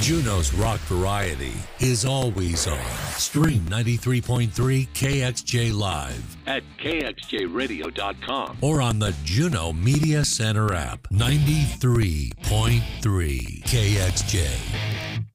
Juneau's rock variety is always on. Stream 93.3 KXJ Live at kxjradio.com or on the Juneau Media Center app. 93.3 KXJ.